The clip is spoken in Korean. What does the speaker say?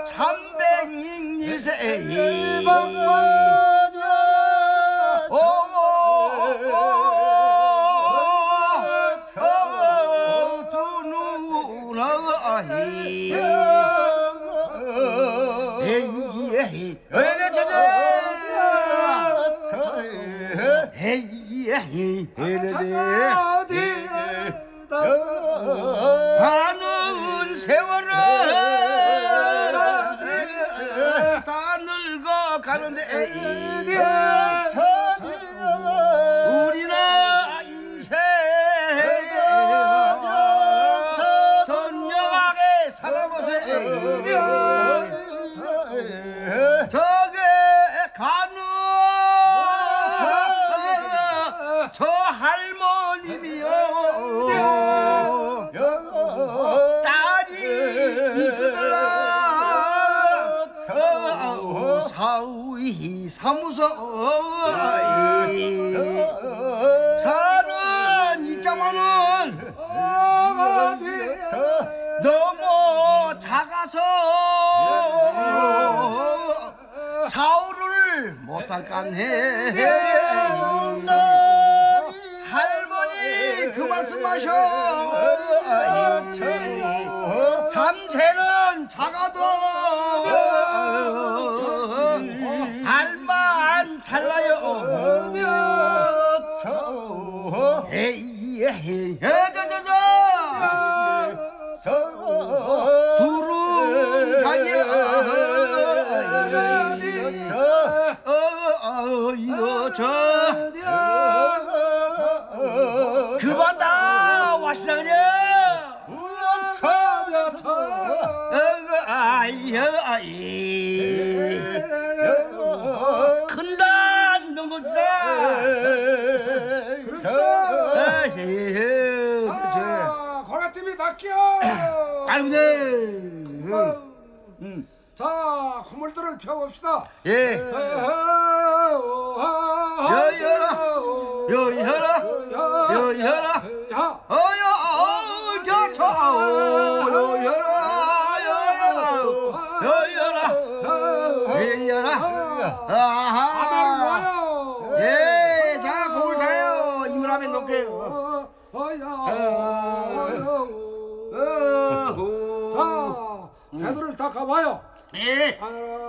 301세 두 누나 가는 세월은 다 늙어 가는데 우리나 인생 던영하게 살아보세 저게 가는 저 할머님이요 딸이 이끄들라 사위 사무소 사는 있자마는 너무 작아서 사오를 못 살간해 할머니 그 말씀하셔 삼세는 작아도 알만 잘나요 에이 저저저 두루 가냐 이거 그만 다 와시다 그냥 큰다 이런 거지다 고래팀이 낚여 아이고 자 고물들을 펴봅시다 예 여여라 예, 자, 거울 자요. 이물 하면 놓게요. 자, 배들을 다 가봐요. 예.